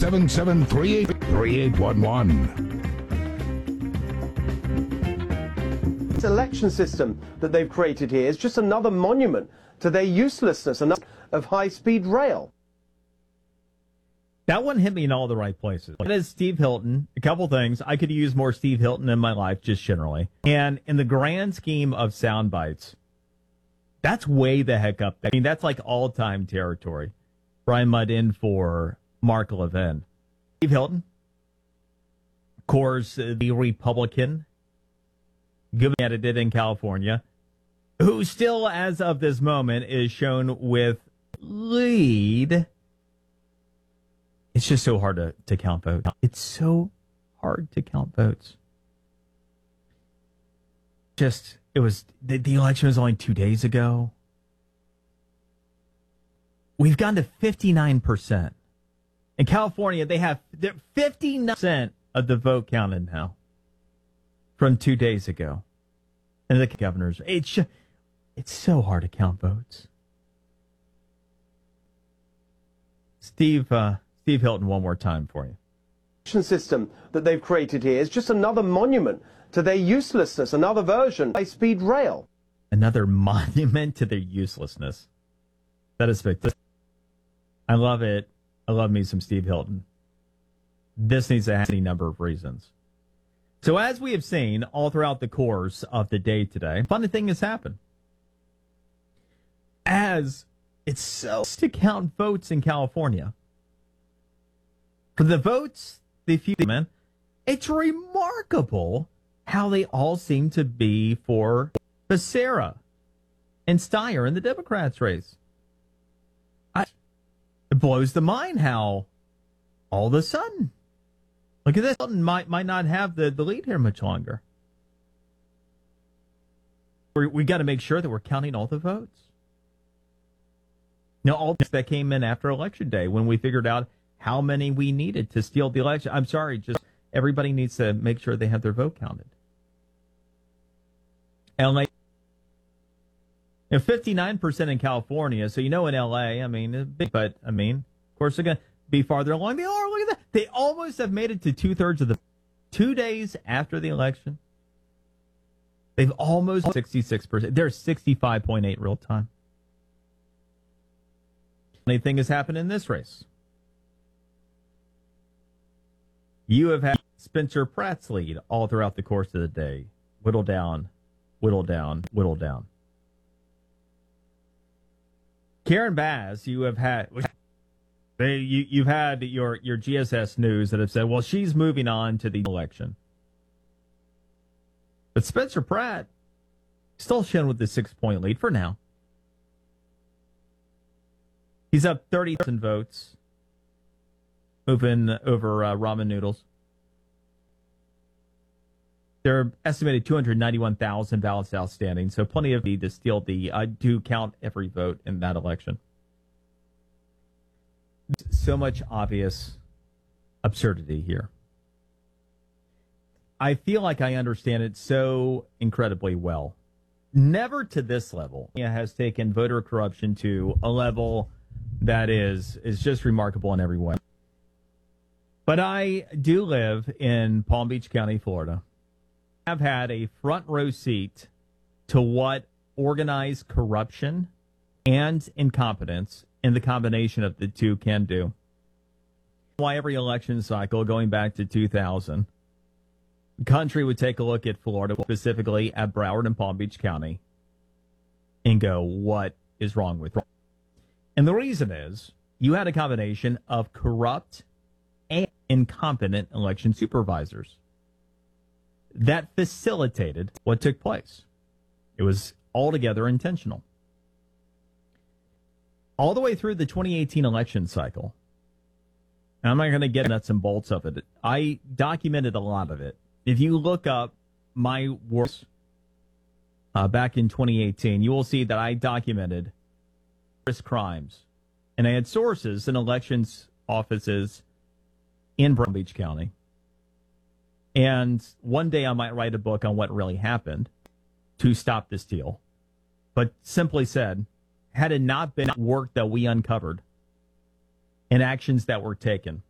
877-3838-3811. This election system that they've created here is just another monument to their uselessness and of high-speed rail. That one hit me in all the right places. That is Steve Hilton. A couple things. I could use more Steve Hilton in my life, just generally. And in the grand scheme of sound bites, that's way the heck up there. I mean, that's like all-time territory. Brian Mudd in for Mark Levin. Steve Hilton, of course, the Republican, given that it did in California, who still, as of this moment, is shown with lead. It's just so hard to count votes. It's so hard to count votes. It was, the election was only 2 days ago. We've gone to 59%. In California, they have 59% of the vote counted now from 2 days ago. And the governors, it's so hard to count votes. Steve Hilton, one more time for you. The election system that they've created here is just another monument to their uselessness, another version of high-speed rail. Another monument to their uselessness. That is spectacular. I love it. I love me some Steve Hilton. This needs to have any number of reasons. So as we have seen all throughout the course of the day today, a funny thing has happened. As it's so to count votes in California, for the votes, it's remarkable how they all seem to be for Becerra and Steyer in the Democrats' race. It blows the mind how all of a sudden, look at this, might not have the lead here much longer. We got to make sure that we're counting all the votes. You know, all this that came in after Election Day when we figured out how many we needed to steal the election. I'm sorry, just everybody needs to make sure they have their vote counted. LA, 59% in California, so you know in LA, I mean, but I mean, of course they're going to be farther along. They are, look at that. They almost have made it to 2/3 of the 2 days after the election. They've almost 66%. They're 65.8 real time. Anything has happened in this race. You have had Spencer Pratt's lead all throughout the course of the day. Whittle down, whittle down, whittle down. Karen Bass, you have had you've had your GSS news that have said, well, she's moving on to the election. But Spencer Pratt still shown with the 6-point lead for now. He's up 30,000 votes, moving over ramen noodles. There are estimated 291,000 ballots outstanding, so plenty of need to steal to count every vote in that election. So much obvious absurdity here. I feel like I understand it so incredibly well. Never to this level. It has taken voter corruption to a level that is just remarkable in every way. But I do live in Palm Beach County, Florida. I've had a front row seat to what organized corruption and incompetence and the combination of the two can do. Why every election cycle, going back to 2000, the country would take a look at Florida, specifically at Broward and Palm Beach County, and go, what is wrong with it? And the reason is you had a combination of corrupt and incompetent election supervisors that facilitated what took place. It was altogether intentional. All the way through the 2018 election cycle, and I'm not going to get nuts and bolts of it. I documented a lot of it. If you look up my works back in 2018, you will see that I documented crimes. And I had sources in elections offices in Palm Beach County. And one day I might write a book on what really happened to stop this deal. But simply said, had it not been work that we uncovered and actions that were taken,